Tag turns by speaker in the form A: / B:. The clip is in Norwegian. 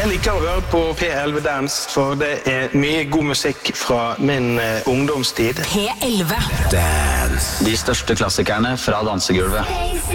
A: Jeg liker å høre på P11 Dance, for det mye god musikk fra min ungdomstid.
B: P11
C: Dance. De største klassikerne fra dansegulvet.